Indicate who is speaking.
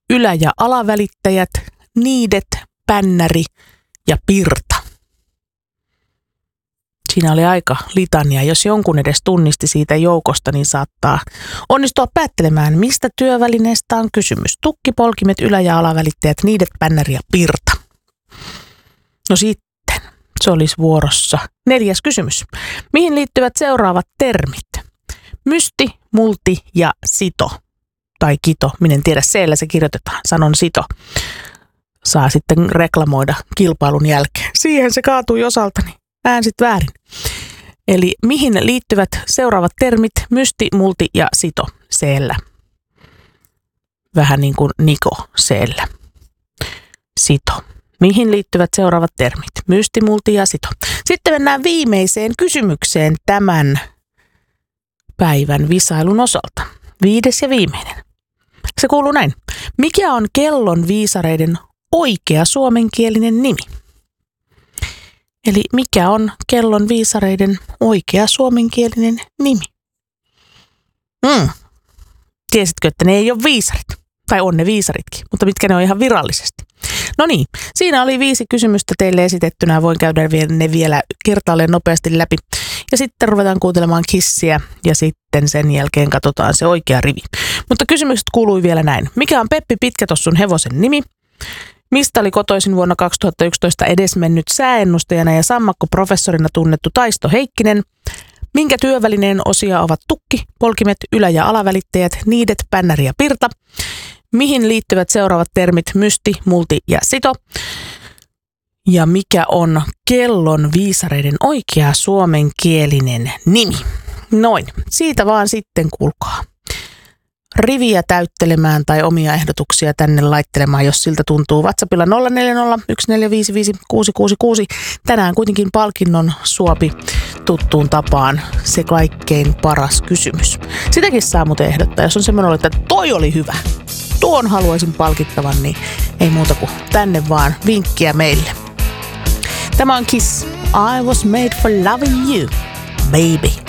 Speaker 1: ylä- ja alavälittäjät, niidet, pännäri ja pirta. Siinä oli aika litania. Jos jonkun edes tunnisti siitä joukosta, niin saattaa onnistua päättelemään, mistä työvälineestä on kysymys. Tukki, polkimet, ylä- ja alavälittäjät, niidet, pännäri ja pirta. No sitten, se olisi vuorossa. 4. kysymys. Mihin liittyvät seuraavat termit? Mysti, multi ja sito. Tai kito, minä en tiedä, C-llä se kirjoitetaan, sanon sito. Saa sitten reklamoida kilpailun jälkeen. Siihen se kaatui osaltani. Äänsit väärin. Eli mihin liittyvät seuraavat termit? Mysti, multi ja sito. C-llä. Vähän niin kuin Niko C-llä. Sito. Mihin liittyvät seuraavat termit? Mysti, multi ja sito. Sitten mennään viimeiseen kysymykseen tämän päivän visailun osalta. 5. ja viimeinen. Se kuuluu näin. Mikä on kellon viisareiden oikea suomenkielinen nimi? Eli mikä on kellon viisareiden oikea suomenkielinen nimi? Tiesitkö, että ne ei ole viisarit? Tai on ne viisaritkin, mutta mitkä ne on ihan virallisesti? No niin, siinä oli 5 kysymystä teille esitettynä. Voin käydä ne vielä kertaalleen nopeasti läpi. Ja sitten ruvetaan kuuntelemaan Kissiä ja sitten sen jälkeen katsotaan se oikea rivi. Mutta kysymykset kuului vielä näin. Mikä on Peppi Pitkätossun hevosen nimi? Mistä oli kotoisin vuonna 2011 edesmennyt sääennustajana ja sammakkoprofessorina tunnettu Taisto Heikkinen? Minkä työvälineen osia ovat tukki, polkimet, ylä- ja alavälittäjät, niidet, pännäri ja pirta? Mihin liittyvät seuraavat termit mysti, multi ja sito? Ja mikä on kellon viisareiden oikea suomenkielinen nimi? Noin, siitä vaan sitten kuulkaa. Riviä täyttelemään tai omia ehdotuksia tänne laittelemaan, jos siltä tuntuu. WhatsAppilla 0401455666. Tänään kuitenkin palkinnon suopi tuttuun tapaan se kaikkein paras kysymys. Sitäkin saa muuten ehdottaa, jos on semmoinen, että toi oli hyvä. Tuon haluaisin palkittavan, niin ei muuta kuin tänne vaan vinkkiä meille. Tämä on Kiss. I was made for loving you, baby.